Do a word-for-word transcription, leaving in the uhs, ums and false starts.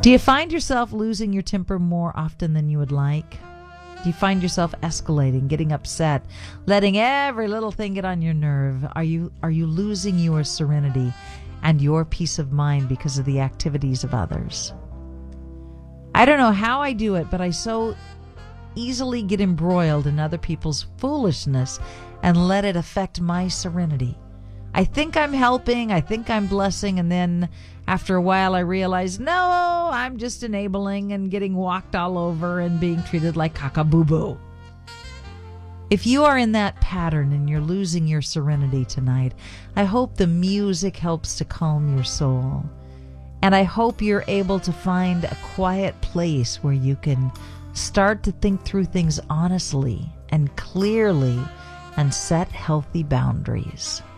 Do you find yourself losing your temper more often than you would like? Do you find yourself escalating, getting upset, letting every little thing get on your nerve? Are you are you losing your serenity and your peace of mind because of the activities of others? I don't know how I do it, but I so easily get embroiled in other people's foolishness and let it affect my serenity. I think I'm helping, I think I'm blessing, and then after a while I realize, no, I'm just enabling and getting walked all over and being treated like caca-boo-boo. If you are in that pattern and you're losing your serenity tonight, I hope the music helps to calm your soul. And I hope you're able to find a quiet place where you can start to think through things honestly and clearly and set healthy boundaries.